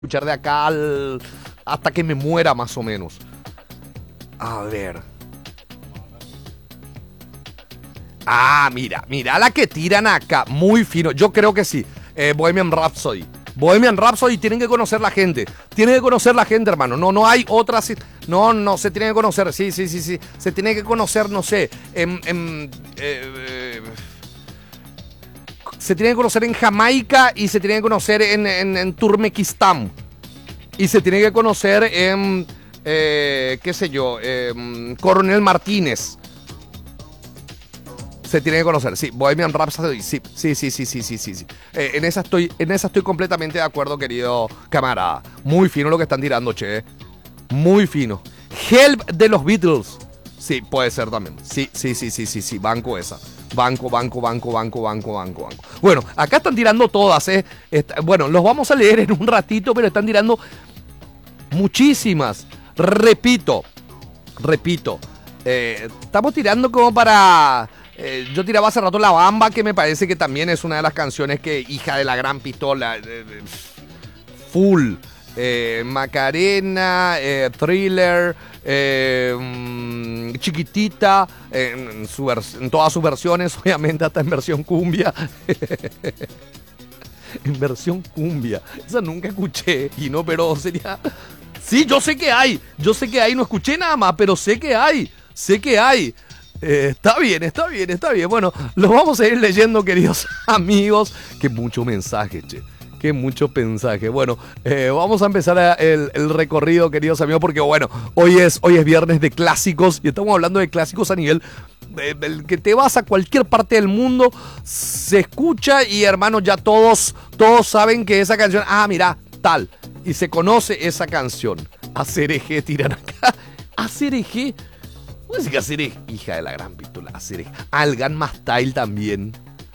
escuchar de acá hasta que me muera más o menos. A ver. Ah, mira la que tiran acá. Muy fino. Yo creo que sí. Bohemian Rhapsody. Bohemian Rhapsody tienen que conocer la gente. Tienen que conocer la gente, hermano. No hay otra. No, se tiene que conocer. Sí. Se tiene que conocer, no sé. Se tiene que conocer en Jamaica y se tiene que conocer en Turmequistán. Y se tiene que conocer en, qué sé yo, Coronel Martínez. Se tiene que conocer, sí, Bohemian Rhapsody, sí. En esa estoy completamente de acuerdo, querido camarada. Muy fino lo que están tirando, che. Muy fino. Help de los Beatles. Sí, puede ser también. Sí. Banco esa. Banco. Bueno, acá están tirando todas, bueno, los vamos a leer en un ratito, pero están tirando muchísimas. Repito. Estamos tirando como para... yo tiraba hace rato La Bamba, que me parece que también es una de las canciones que... Hija de la Gran Pistola. Full. Macarena, Thriller, Chiquitita, en todas sus versiones, obviamente hasta en versión cumbia. En versión cumbia. Esa nunca escuché, y no, pero sería... Sí, yo sé que hay, no escuché nada más, pero sé que hay. Está bien. Bueno, los vamos a ir leyendo, queridos amigos. Qué mucho mensaje, che. Qué mucho mensaje. Bueno, vamos a empezar el recorrido, queridos amigos, porque bueno, hoy es viernes de clásicos y estamos hablando de clásicos a nivel del que te vas a cualquier parte del mundo, se escucha y hermano, ya todos saben que esa canción, mira, tal, y se conoce esa canción. Acereje tiran acá. Acereje. ¿Cómo decir que Acereje? Hija de la Gran Pistola. Acereje. Algan Mastyle también.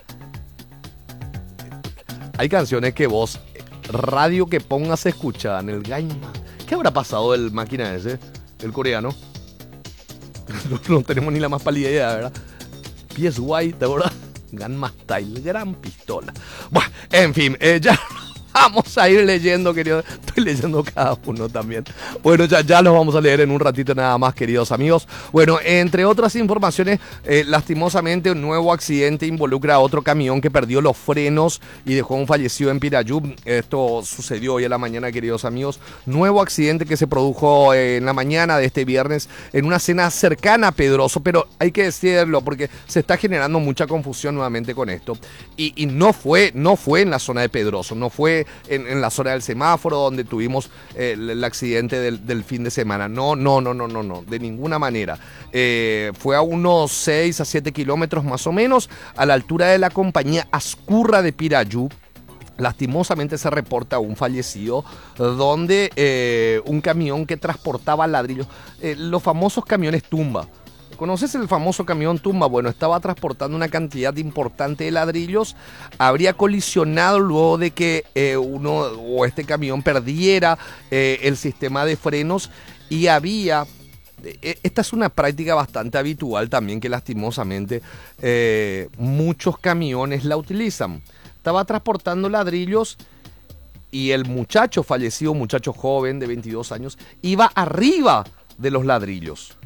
Hay canciones que vos, radio que pongas a escuchar en el Gaima. ¿Qué habrá pasado del máquina ese? El coreano. No tenemos ni la más pálida idea, ¿verdad? PSY, ¿te acuerdas? Gangnam Style, Gran Pistola. Bueno, en fin, ya vamos a ir leyendo, queridos. Estoy leyendo cada uno también. Bueno, ya los vamos a leer en un ratito nada más, queridos amigos. Bueno, entre otras informaciones, lastimosamente un nuevo accidente involucra a otro camión que perdió los frenos y dejó a un fallecido en Pirayú. Esto sucedió hoy a la mañana, queridos amigos. Nuevo accidente que se produjo en la mañana de este viernes en una zona cercana a Pedroso, pero hay que decirlo porque se está generando mucha confusión nuevamente con esto. Y no fue en la zona de Pedroso, no fue en la zona del semáforo donde tuvimos el accidente del fin de semana. No, de ninguna manera. Fue a unos 6 a 7 kilómetros más o menos, a la altura de la compañía Azcurra de Pirayú. Lastimosamente se reporta un fallecido donde un camión que transportaba ladrillos, los famosos camiones tumba. ¿Conoces el famoso camión tumba? Bueno, estaba transportando una cantidad importante de ladrillos, habría colisionado luego de que este camión perdiera el sistema de frenos y había... Esta es una práctica bastante habitual también que lastimosamente muchos camiones la utilizan. Estaba transportando ladrillos y el muchacho fallecido, un muchacho joven de 22 años, iba arriba de los ladrillos.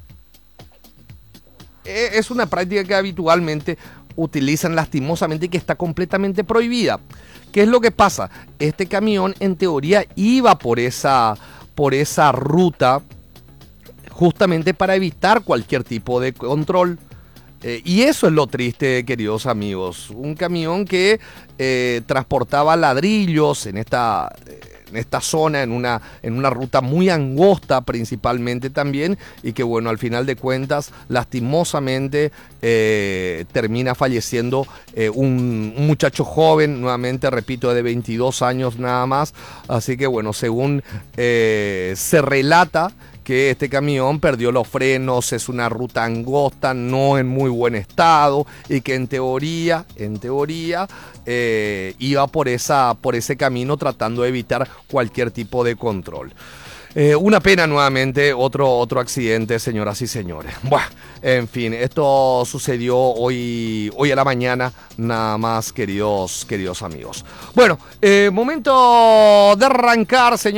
Es una práctica que habitualmente utilizan lastimosamente y que está completamente prohibida. ¿Qué es lo que pasa? Este camión en teoría iba por esa ruta justamente para evitar cualquier tipo de control. Y eso es lo triste, queridos amigos. Un camión que transportaba ladrillos en esta zona, en una ruta muy angosta principalmente también, y que bueno, al final de cuentas, lastimosamente termina falleciendo un muchacho joven, nuevamente repito, de 22 años nada más. Así que bueno, según se relata, que este camión perdió los frenos, es una ruta angosta, no en muy buen estado, y que en teoría iba por ese camino tratando de evitar cualquier tipo de control. Una pena nuevamente, otro accidente, señoras y señores. Buah, en fin, esto sucedió hoy a la mañana, nada más, queridos amigos. Bueno, momento de arrancar, señores.